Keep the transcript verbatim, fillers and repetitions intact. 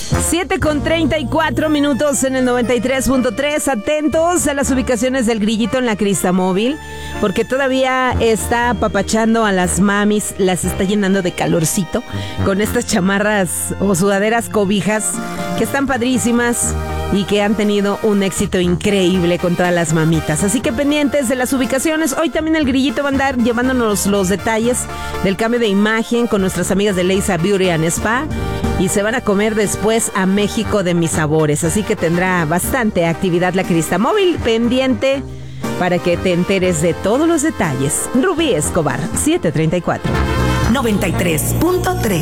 siete con treinta y cuatro minutos en el noventa y tres punto tres. Atentos a las ubicaciones del Grillito en la Cristamóvil, porque todavía está apapachando a las mamis, las está llenando de calorcito con estas chamarras o sudaderas cobijas que están padrísimas y que han tenido un éxito increíble con todas las mamitas. Así que pendientes de las ubicaciones. Hoy también el Grillito va a andar llevándonos los detalles del cambio de imagen con nuestras amigas de Leisa Beauty and Spa, y se van a comer después a México de Mis Sabores. Así que tendrá bastante actividad la Cristamóvil. Pendiente para que te enteres de todos los detalles. Rubí Escobar, siete treinta y cuatro. noventa y tres punto tres.